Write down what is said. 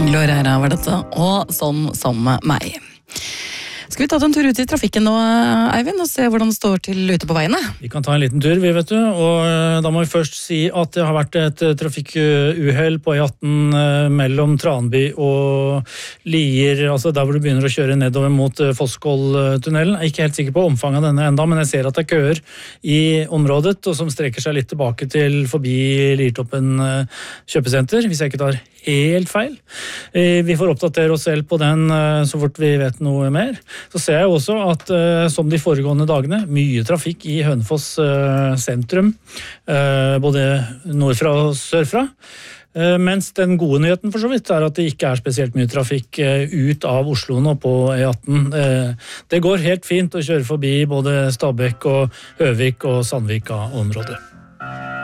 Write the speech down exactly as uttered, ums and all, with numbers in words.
Glorera var dette, og sånn som meg. Skal vi ta en tur ut i trafikken nå, Eivind, og se hvordan det står til ute på veiene? Vi kan ta en liten tur, vi vet du, og da må vi først si at det har vært et trafikkuhell på E atten mellom Tranby og Lier, altså der hvor du begynner å kjøre nedover mot Fosskolltunnelen. Jeg er ikke helt sikker på omfanget av denne enda, men jeg ser at det er køer i området, og som strekker seg litt tilbake til forbi Liertoppen kjøpesenter, hvis jeg ikke tar helt feil. Vi får oppdatere oss selv på den så fort vi vet noe mer. Så ser jeg også at som de foregående dagene, mye trafikk i Hønefoss sentrum, både nordfra og sørfra. Mens den gode nyheten for så vidt er at det ikke er spesielt mye trafikk ut av Oslo nå på E atten. Det går helt fint å kjøre forbi både Stabekk og Høvik og Sandvika-området.